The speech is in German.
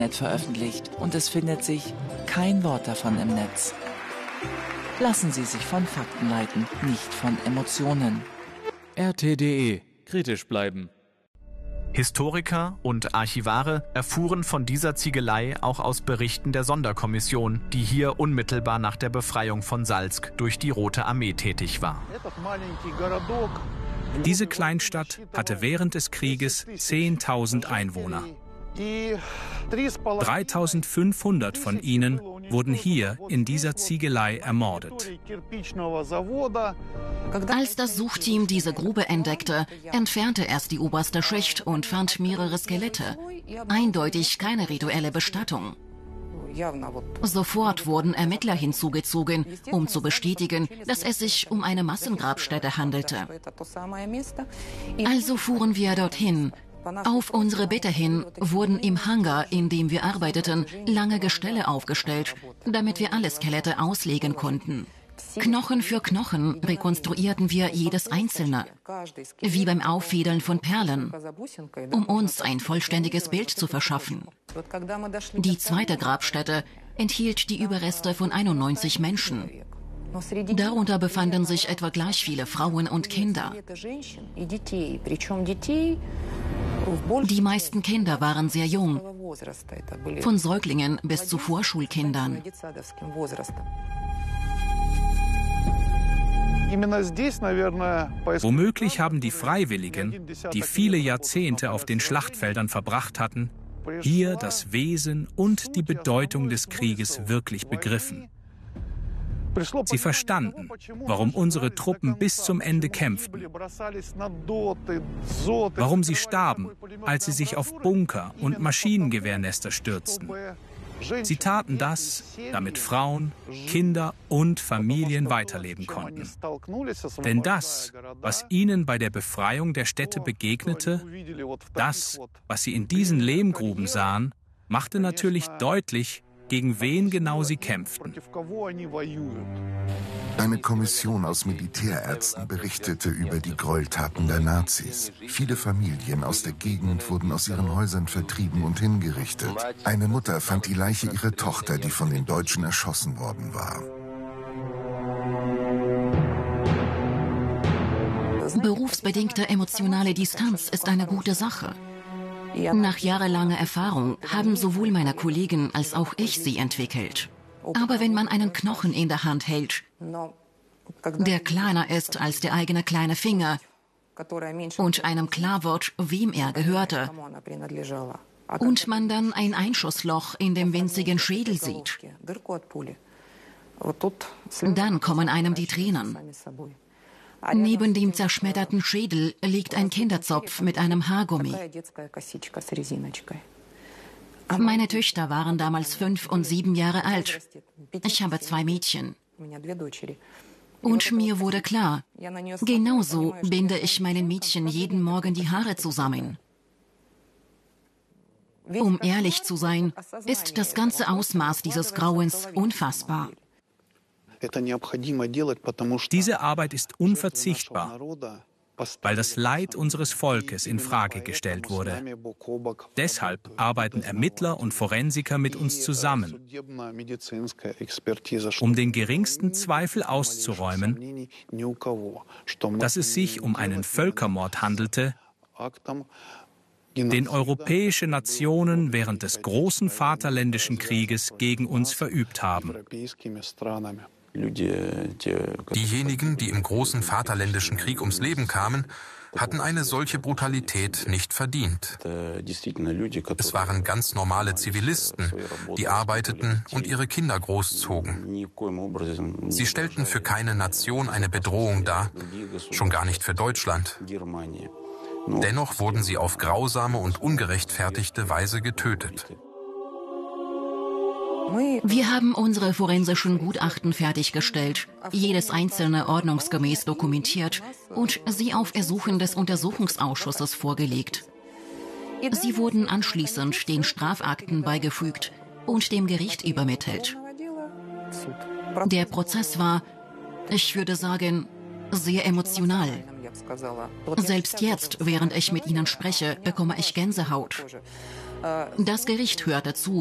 veröffentlicht und es findet sich kein Wort davon im Netz. Lassen Sie sich von Fakten leiten, nicht von Emotionen. RT.de. Kritisch bleiben. Historiker und Archivare erfuhren von dieser Ziegelei auch aus Berichten der Sonderkommission, die hier unmittelbar nach der Befreiung von Salsk durch die Rote Armee tätig war. Diese Kleinstadt hatte während des Krieges 10.000 Einwohner. 3.500 von ihnen wurden hier in dieser Ziegelei ermordet. Als das Suchteam diese Grube entdeckte, entfernte es die oberste Schicht und fand mehrere Skelette. Eindeutig keine rituelle Bestattung. Sofort wurden Ermittler hinzugezogen, um zu bestätigen, dass es sich um eine Massengrabstätte handelte. Also fuhren wir dorthin. Auf unsere Bitte hin wurden im Hangar, in dem wir arbeiteten, lange Gestelle aufgestellt, damit wir alle Skelette auslegen konnten. Knochen für Knochen rekonstruierten wir jedes einzelne, wie beim Auffädeln von Perlen, um uns ein vollständiges Bild zu verschaffen. Die zweite Grabstätte enthielt die Überreste von 91 Menschen. Darunter befanden sich etwa gleich viele Frauen und Kinder. Die meisten Kinder waren sehr jung, von Säuglingen bis zu Vorschulkindern. Womöglich haben die Freiwilligen, die viele Jahrzehnte auf den Schlachtfeldern verbracht hatten, hier das Wesen und die Bedeutung des Krieges wirklich begriffen. Sie verstanden, warum unsere Truppen bis zum Ende kämpften, warum sie starben, als sie sich auf Bunker und Maschinengewehrnester stürzten. Sie taten das, damit Frauen, Kinder und Familien weiterleben konnten. Denn das, was ihnen bei der Befreiung der Städte begegnete, das, was sie in diesen Lehmgruben sahen, machte natürlich deutlich, gegen wen genau sie kämpften. Eine Kommission aus Militärärzten berichtete über die Gräueltaten der Nazis. Viele Familien aus der Gegend wurden aus ihren Häusern vertrieben und hingerichtet. Eine Mutter fand die Leiche ihrer Tochter, die von den Deutschen erschossen worden war. Berufsbedingte emotionale Distanz ist eine gute Sache. Nach jahrelanger Erfahrung haben sowohl meine Kollegen als auch ich sie entwickelt. Aber wenn man einen Knochen in der Hand hält, der kleiner ist als der eigene kleine Finger und einem klar wird, wem er gehörte, und man dann ein Einschussloch in dem winzigen Schädel sieht, dann kommen einem die Tränen. Neben dem zerschmetterten Schädel liegt ein Kinderzopf mit einem Haargummi. Meine Töchter waren damals 5 und 7 Jahre alt. Ich habe 2 Mädchen. Und mir wurde klar, genauso binde ich meinen Mädchen jeden Morgen die Haare zusammen. Um ehrlich zu sein, ist das ganze Ausmaß dieses Grauens unfassbar. Diese Arbeit ist unverzichtbar, weil das Leid unseres Volkes in Frage gestellt wurde. Deshalb arbeiten Ermittler und Forensiker mit uns zusammen, um den geringsten Zweifel auszuräumen, dass es sich um einen Völkermord handelte, den europäische Nationen während des großen Vaterländischen Krieges gegen uns verübt haben. Diejenigen, die im großen Vaterländischen Krieg ums Leben kamen, hatten eine solche Brutalität nicht verdient. Es waren ganz normale Zivilisten, die arbeiteten und ihre Kinder großzogen. Sie stellten für keine Nation eine Bedrohung dar, schon gar nicht für Deutschland. Dennoch wurden sie auf grausame und ungerechtfertigte Weise getötet. Wir haben unsere forensischen Gutachten fertiggestellt, jedes einzelne ordnungsgemäß dokumentiert und sie auf Ersuchen des Untersuchungsausschusses vorgelegt. Sie wurden anschließend den Strafakten beigefügt und dem Gericht übermittelt. Der Prozess war, ich würde sagen, sehr emotional. Selbst jetzt, während ich mit Ihnen spreche, bekomme ich Gänsehaut. Das Gericht hörte zu,